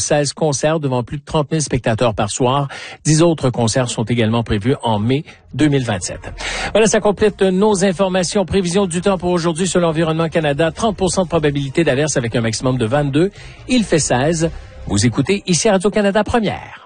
16 concerts devant plus de 30 000 spectateurs par soir. 10 autres concerts sont également prévus en mai 2027. Voilà, ça complète nos informations. Prévision du temps pour aujourd'hui sur l'Environnement Canada. 30% de probabilité d'averse avec un maximum de 22. Il fait 16. Vous écoutez ici Radio-Canada Première.